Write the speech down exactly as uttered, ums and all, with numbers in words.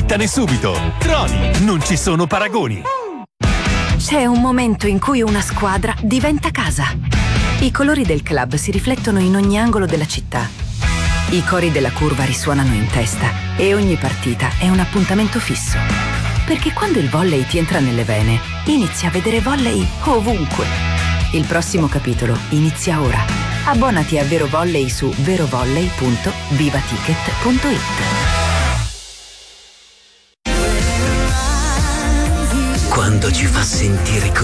Slittane subito. Troni, non ci sono paragoni. C'è un momento in cui una squadra diventa casa. I colori del club si riflettono in ogni angolo della città. I cori della curva risuonano in testa e ogni partita è un appuntamento fisso. Perché quando il volley ti entra nelle vene, inizi a vedere volley ovunque. Il prossimo capitolo inizia ora. Abbonati a Vero Volley su verovolley punto vivaticket punto it. Quando ci fa sentire così